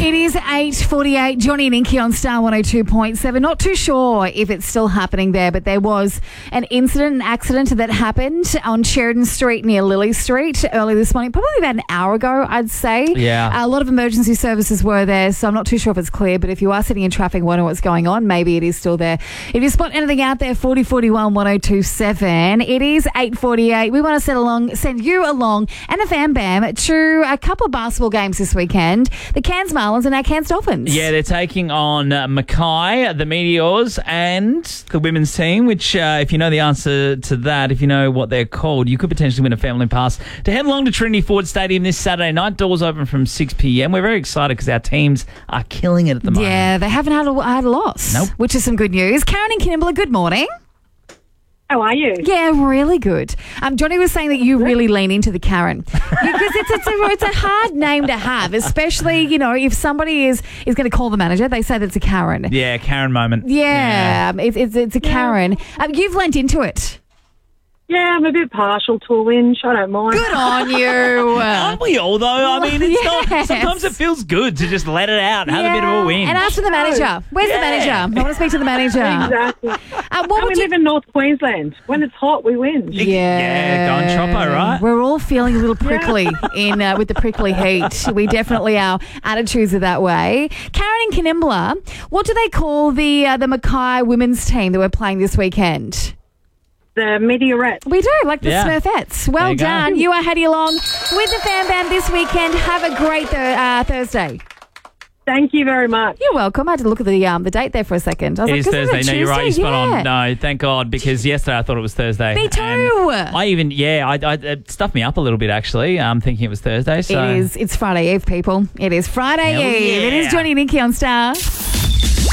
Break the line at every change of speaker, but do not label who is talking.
It is 8:48. Johnny and Inky on Star 102.7. Not too sure if it's still happening there, but there was an accident that happened on Sheridan Street near Lily Street early this morning, probably about an hour ago, I'd say.
Yeah.
A lot of emergency services were there, so I'm not too sure if it's clear, but if you are sitting in traffic and wondering what's going on, maybe it is still there. If you spot anything out there, 4041 1027. It is 8:48. We want to send you along and the Fam Bam to a couple of basketball games this weekend. The Cairns Marlins and our Cairns Dolphins.
Yeah, they're taking on Mackay, the Meteors, and the women's team, which, if you know the answer to that, if you know what they're called, you could potentially win a family pass to head along to Trinity Ford Stadium this Saturday night. Doors open from 6 p.m. We're very excited because our teams are killing it at the moment.
Yeah, they haven't had a loss,
Nope.
which is some good news. Karen and Kimball, good morning.
How are you?
Yeah, really good. Johnny was saying that you really lean into the Karen because it's a hard name to have, especially, you know, if somebody is going to call the manager, they say that it's a Karen.
Yeah, Karen moment.
Yeah. It's a Karen. You've lent into it.
Yeah, I'm a bit partial to a win. I don't mind.
Good on you.
Aren't we all, though? I mean, it's not.
Yes.
Sometimes it feels good to just let it out and have a bit of a win.
And ask for the manager. Where's the manager? I want to speak to the manager.
Exactly. We live in North Queensland. When it's hot, we win.
Yeah, go on Choppo, right?
We're all feeling a little prickly with the prickly heat. We definitely, our attitudes are that way. Karen and Kanimbla, what do they call the Mackay women's team that we're playing this weekend?
The Meteorettes.
We do, like the
Yeah.
Smurfettes. Well
you go.
done. You are heading along with the Fam Bam this weekend. Have a great Thursday.
Thank you very much.
You're welcome. I had to look at the date there for a second. I was
It
like,
is
isn't
Thursday.
it
No, you're right. You
Tuesday?
spot
Yeah.
on. No, thank God, because yesterday I thought it was Thursday.
Me too.
And I even, it stuffed me up a little bit, actually, thinking it was Thursday. So.
It is. It's Friday Eve, people. It is Friday
Hell
Eve. It
yeah.
is Johnny and Inky on Star.